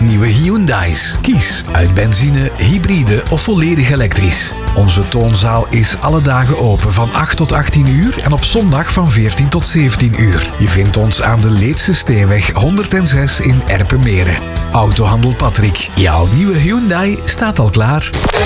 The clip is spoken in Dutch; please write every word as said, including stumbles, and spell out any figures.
nieuwe Hyundai's. Kies uit benzine, hybride of volledig elektrisch. Onze toonzaal is alle dagen open van acht tot achttien uur en op zondag van veertien tot zeventien uur. Je vindt ons aan de Leedse Steenweg honderdzes in Erpenmeren. Autohandel Patrick. Jouw nieuwe Hyundai staat al klaar.